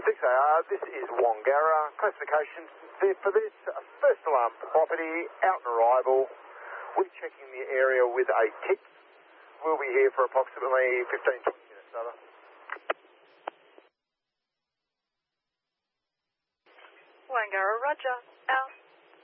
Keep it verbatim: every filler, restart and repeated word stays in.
six A R, this is Wangara. Classification for this first alarm property, out and arrival. We're checking the area with a tick. We'll be here for approximately fifteen to twenty minutes, over. Wangara, roger.